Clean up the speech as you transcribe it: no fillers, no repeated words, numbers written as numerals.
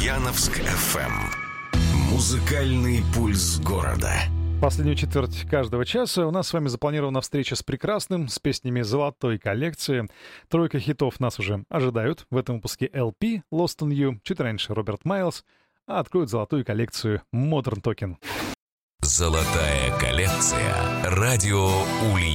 Ульяновск FM. Музыкальный пульс города. Последнюю четверть каждого часа у нас с вами запланирована встреча с прекрасным, с песнями золотой коллекции. Тройка хитов нас уже ожидают. В этом выпуске LP Lost on You, чуть раньше Роберт Майлз, а откроют золотую коллекцию Modern Talking. Золотая коллекция. Радио Ульяновск.